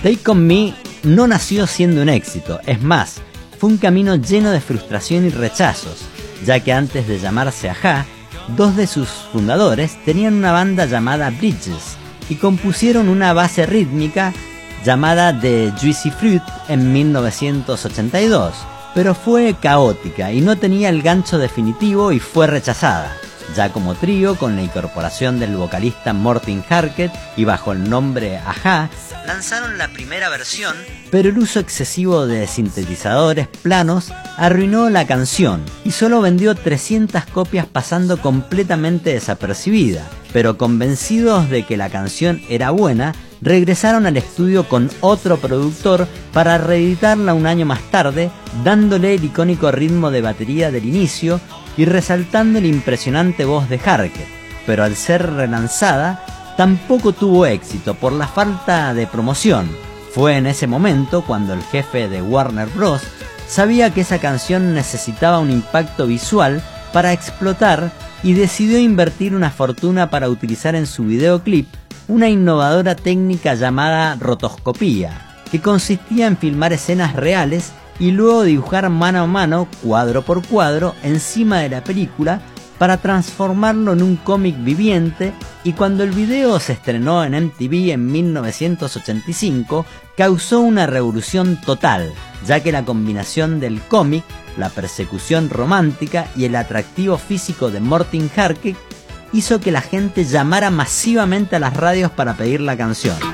Take On Me no nació siendo un éxito, es más, fue un camino lleno de frustración y rechazos, ya que antes de llamarse a-ha, dos de sus fundadores tenían una banda llamada Bridges y compusieron una base rítmica llamada The Juicy Fruit en 1982, pero fue caótica y no tenía el gancho definitivo y fue rechazada. Ya como trío, con la incorporación del vocalista Morten Harket y bajo el nombre a-ha, lanzaron la primera versión, pero el uso excesivo de sintetizadores planos arruinó la canción y solo vendió 300 copias, pasando completamente desapercibida. Pero convencidos de que la canción era buena, regresaron al estudio con otro productor para reeditarla un año más tarde, dándole el icónico ritmo de batería del inicio y resaltando la impresionante voz de Harket, pero al ser relanzada tampoco tuvo éxito por la falta de promoción. Fue en ese momento cuando el jefe de Warner Bros. Sabía que esa canción necesitaba un impacto visual para explotar y decidió invertir una fortuna para utilizar en su videoclip una innovadora técnica llamada rotoscopía, que consistía en filmar escenas reales y luego dibujar mano a mano, cuadro por cuadro, encima de la película para transformarlo en un cómic viviente. Y cuando el video se estrenó en MTV en 1985, causó una revolución total, ya que la combinación del cómic, la persecución romántica y el atractivo físico de Morten Harket hizo que la gente llamara masivamente a las radios para pedir la canción.